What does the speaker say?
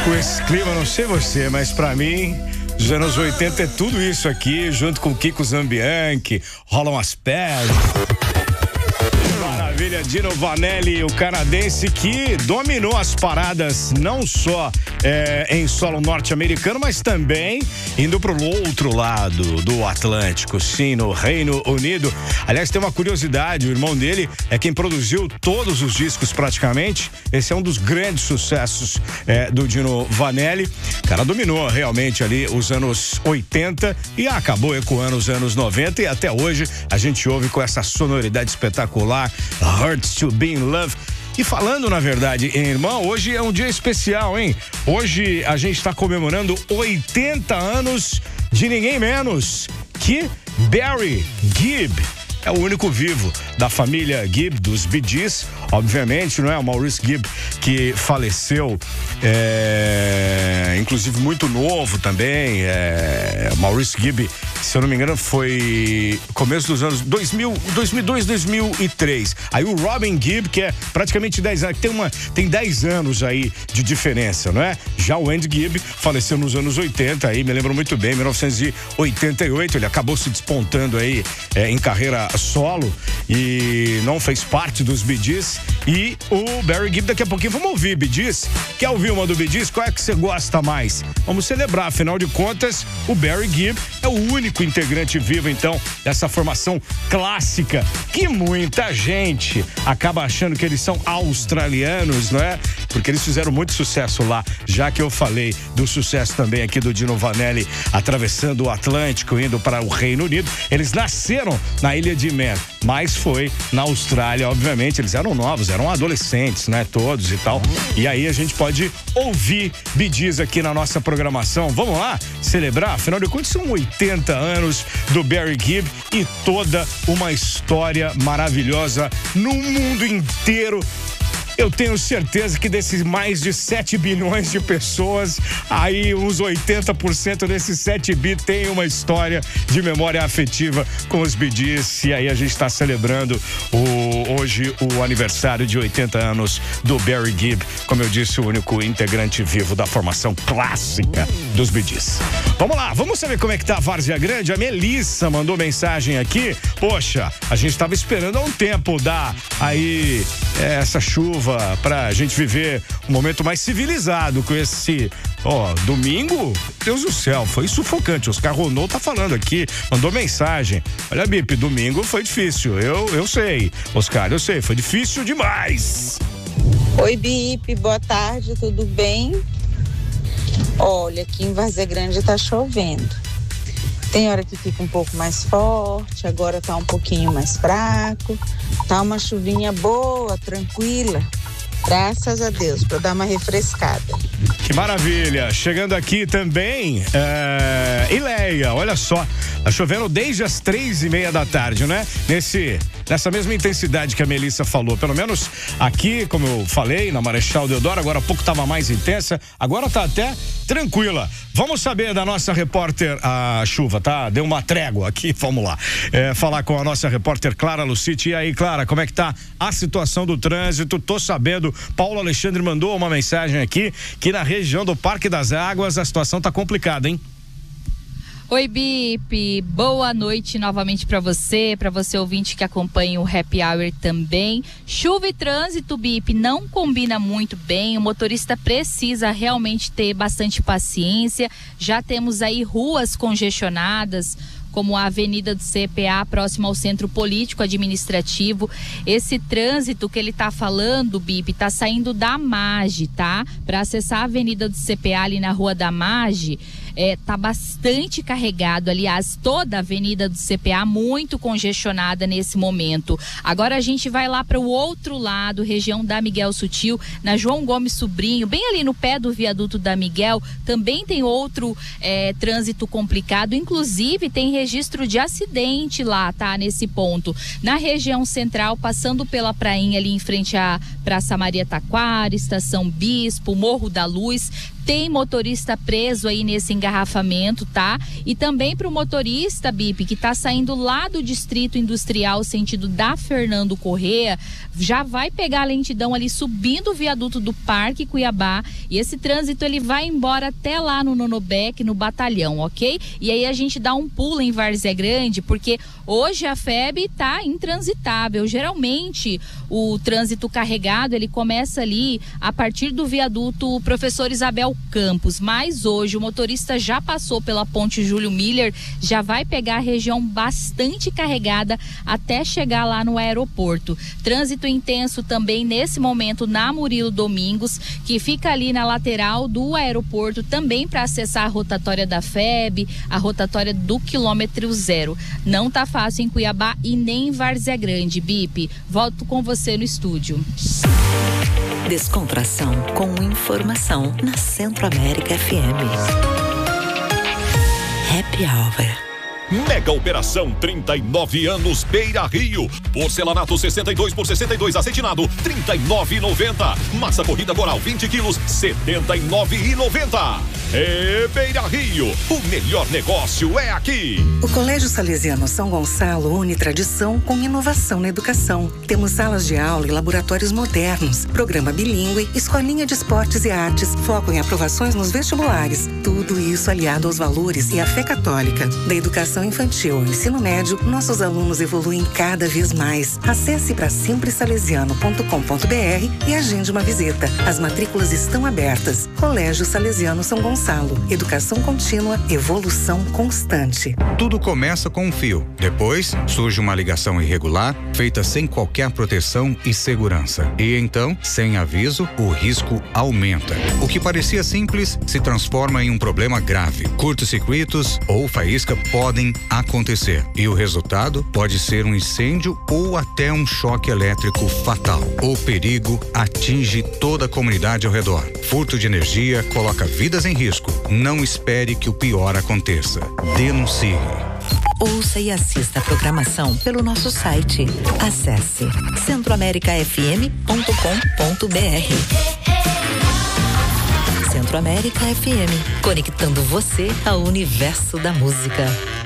Com esse clima, não sei você, mas pra mim, dos anos 80 é tudo isso aqui, junto com Kiko Zambianchi, rolam as pedras. Maravilha, Dino Vanelli, o canadense que dominou as paradas não só em solo norte-americano, mas também indo pro outro lado do Atlântico, sim, no Reino Unido. Aliás, tem uma curiosidade, o irmão dele é quem produziu todos os discos praticamente. Esse é um dos grandes sucessos do Dino Vanelli. O cara dominou realmente ali os anos 80 e acabou ecoando os anos 90 e até hoje a gente ouve com essa sonoridade espetacular, Hurts to Be in Love. E falando, na verdade, em irmão, hoje é um dia especial, hein? Hoje a gente está comemorando 80 anos de ninguém menos que Barry Gibb. É o único vivo da família Gibb, dos Bee Gees, obviamente, não é? O Maurice Gibb, que faleceu, inclusive muito novo também. Maurice Gibb, se eu não me engano, foi começo dos anos 2002, 2003. Aí o Robin Gibb, que é praticamente 10 anos, tem 10 anos aí de diferença, não é? Já o Andy Gibb faleceu nos anos 80, aí me lembro muito bem, 1988, ele acabou se despontando aí em carreira solo e não fez parte dos Bee Gees. E o Barry Gibb, daqui a pouquinho vamos ouvir Bee Gees. Quer ouvir uma do Bee Gees? Qual é que você gosta mais? Vamos celebrar, afinal de contas, o Barry Gibb é o único integrante vivo, então, dessa formação clássica, que muita gente acaba achando que eles são australianos, não é? Porque eles fizeram muito sucesso lá, já que eu falei do sucesso também aqui do Dino Vanelli, atravessando o Atlântico, indo para o Reino Unido. Eles nasceram na ilha de Man, mas foi na Austrália, obviamente, eles eram novos, eram adolescentes, né, todos e tal. E aí a gente pode ouvir Bee Gees aqui na nossa programação. Vamos lá celebrar, afinal de contas são 80 anos do Barry Gibb e toda uma história maravilhosa no mundo inteiro. Eu tenho certeza que desses mais de 7 bilhões de pessoas, aí uns 80% desses 7 bi tem uma história de memória afetiva com os Bee Gees. E aí a gente está celebrando hoje o aniversário de 80 anos do Barry Gibb, como eu disse, o único integrante vivo da formação clássica dos Bee Gees. Vamos lá, vamos saber como é que tá a Várzea Grande. A Melissa mandou mensagem aqui. Poxa, a gente estava esperando há um tempo dar aí essa chuva pra gente viver um momento mais civilizado com esse, domingo, Deus do céu, foi sufocante. Oscar Ronald tá falando aqui, mandou mensagem. Olha, Bip, domingo foi difícil, eu sei, Oscar, eu sei, foi difícil demais. Oi, Bip, boa tarde, tudo bem? Olha, aqui em Várzea Grande tá chovendo. Tem hora que fica um pouco mais forte, agora tá um pouquinho mais fraco. Tá uma chuvinha boa, tranquila. Graças a Deus, para dar uma refrescada. Que maravilha. Chegando aqui também, Ileia, olha só, tá chovendo desde as 3:30 da tarde, né? Nessa mesma intensidade que a Melissa falou. Pelo menos aqui, como eu falei, na Marechal Deodoro, agora há pouco estava mais intensa, agora tá até tranquila. Vamos saber da nossa repórter, a chuva, tá? Deu uma trégua aqui, vamos lá. Falar com a nossa repórter Clara Luciti. E aí, Clara, como é que tá a situação do trânsito? Tô sabendo, Paulo Alexandre mandou uma mensagem aqui, que na região do Parque das Águas a situação tá complicada, hein? Oi, Bip, boa noite novamente para você ouvinte que acompanha o Happy Hour também. Chuva e trânsito, Bip, não combina muito bem, o motorista precisa realmente ter bastante paciência. Já temos aí ruas congestionadas, como a Avenida do CPA, próximo ao Centro Político Administrativo. Esse trânsito que ele tá falando, Bip, tá saindo da MAGE, tá? Para acessar a Avenida do CPA ali na Rua da MAGE, tá bastante carregado. Aliás, toda a Avenida do CPA muito congestionada nesse momento. Agora a gente vai lá para o outro lado, região da Miguel Sutil, na João Gomes Sobrinho, bem ali no pé do viaduto da Miguel, também tem outro trânsito complicado, inclusive tem registro de acidente lá, tá? Nesse ponto. Na região central, passando pela prainha ali em frente à Praça Maria Taquara, Estação Bispo, Morro da Luz, tem motorista preso aí nesse engarrafamento, tá? E também para o motorista, Bip, que tá saindo lá do Distrito Industrial, sentido da Fernando Corrêa, já vai pegar a lentidão ali subindo o viaduto do Parque Cuiabá, e esse trânsito ele vai embora até lá no Nonobec, no Batalhão, ok? E aí a gente dá um pulo em Várzea Grande, porque hoje a FEB tá intransitável. Geralmente o trânsito carregado ele começa ali a partir do viaduto Professor Isabel Campos, mas hoje o motorista já passou pela ponte Júlio Miller, já vai pegar a região bastante carregada até chegar lá no aeroporto. Trânsito intenso também nesse momento na Murilo Domingos, que fica ali na lateral do aeroporto, também para acessar a rotatória da FEB, a rotatória do quilômetro 0. Não tá fácil em Cuiabá e nem em Várzea Grande. Bip, volto com você no estúdio. Descontração com informação na Centro-América FM. Happy Hour. Mega Operação 39 anos Beira Rio. Porcelanato 62 por 62 acetinado, R$39,90. Massa corrida coral 20 quilos, R$79,90. Beira Rio, o melhor negócio é aqui. O Colégio Salesiano São Gonçalo une tradição com inovação na educação. Temos salas de aula e laboratórios modernos, programa bilíngue, escolinha de esportes e artes, foco em aprovações nos vestibulares. Tudo isso aliado aos valores e à fé católica. Da educação infantil ao ensino médio, nossos alunos evoluem cada vez mais. Acesse para sempresalesiano.com.br e agende uma visita. As matrículas estão abertas. Colégio Salesiano São Gonçalo. Educação contínua, evolução constante. Tudo começa com um fio. Depois, surge uma ligação irregular, feita sem qualquer proteção e segurança. E então, sem aviso, o risco aumenta. O que parecia simples se transforma em um problema grave. Curtos-circuitos ou faísca podem acontecer. E o resultado pode ser um incêndio ou até um choque elétrico fatal. O perigo atinge toda a comunidade ao redor. Furto de energia coloca vidas em risco. Não espere que o pior aconteça. Denuncie. Ouça e assista a programação pelo nosso site. Acesse centroamericafm.com.br. Centro-América FM, conectando você ao universo da música.